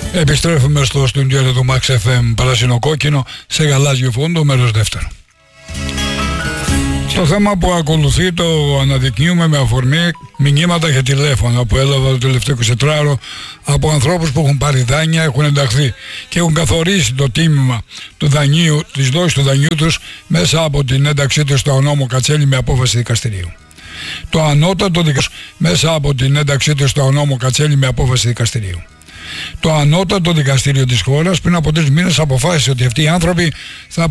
Επιστρέφουμε στο στούντιο του Max FM Πράσινο Κόκκινο σε γαλάζιο φόντο, μέρος δεύτερο. Στο θέμα που ακολουθεί το αναδεικνύουμε με αφορμή μηνύματα και τηλέφωνα που έλαβα το τελευταίο 24ωρο από ανθρώπους που έχουν πάρει δάνεια, έχουν ενταχθεί και έχουν καθορίσει το τίμημα του δανείου, της δόσης του δανείου τους μέσα από την ένταξή τους στο νόμο Κατσέλη με απόφαση δικαστηρίου. Το ανώτατο δικαστήριο μέσα από την ένταξή τους στο νόμο Κατσέλη με απόφαση δικαστηρίου. Το ανώτατο δικαστήριο της χώρας πριν από 3 μήνες αποφάσισε ότι αυτοί οι άνθρωποι θα